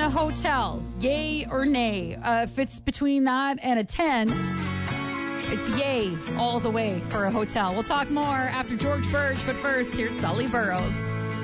a hotel, yay or nay? If it's between that and a tent, it's yay all the way for a hotel. We'll talk more after George Burge, but first, here's Sully Burrows.